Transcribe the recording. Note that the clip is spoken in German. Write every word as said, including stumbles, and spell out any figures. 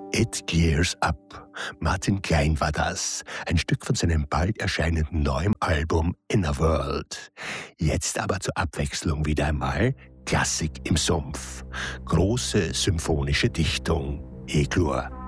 It Clears Up. Martin Klein war das. Ein Stück von seinem bald erscheinenden neuen Album Inner World. Jetzt aber zur Abwechslung wieder einmal Klassik im Sumpf. Große symphonische Dichtung. E-Chlor.